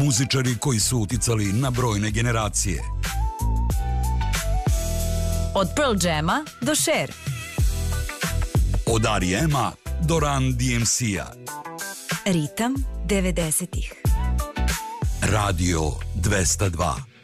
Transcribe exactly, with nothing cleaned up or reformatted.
Muzičari koji su uticali na brojne generacije. Od Pearl Jama do Cher. Od R E M-a do Run D M C-a. Ritam devedesetih. Radio dvesta dva.